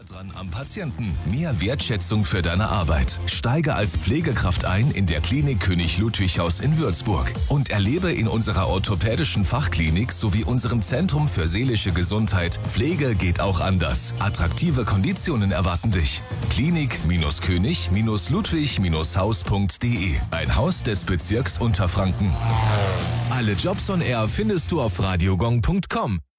Dran am Patienten. Mehr Wertschätzung für deine Arbeit. Steige als Pflegekraft ein in der Klinik König Ludwig Haus in Würzburg und erlebe in unserer orthopädischen Fachklinik sowie unserem Zentrum für seelische Gesundheit Pflege geht auch anders. Attraktive Konditionen erwarten dich. Klinik-König-Ludwig-Haus.de. Ein Haus des Bezirks Unterfranken. Alle Jobs on Air findest du auf radiogong.com.